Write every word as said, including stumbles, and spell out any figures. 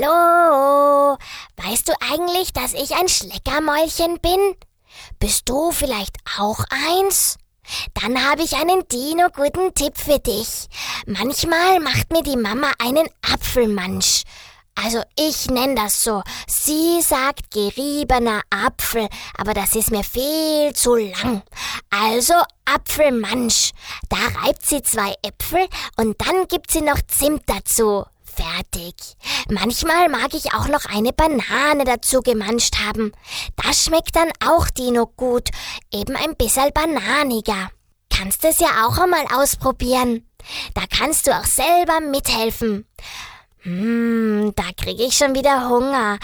Hallo, weißt du eigentlich, dass ich ein Schleckermäulchen bin? Bist du vielleicht auch eins? Dann habe ich einen Dino-guten Tipp für dich. Manchmal macht mir die Mama einen Apfelmansch. Also ich nenne das so. Sie sagt geriebener Apfel, aber das ist mir viel zu lang. Also Apfelmansch. Da reibt sie zwei Äpfel und dann gibt sie noch Zimt dazu. Fertig. Manchmal mag ich auch noch eine Banane dazu gemanscht haben. Das schmeckt dann auch Dino gut, eben ein bisschen bananiger. Kannst es ja auch einmal ausprobieren. Da kannst du auch selber mithelfen. Hm, da kriege ich schon wieder Hunger.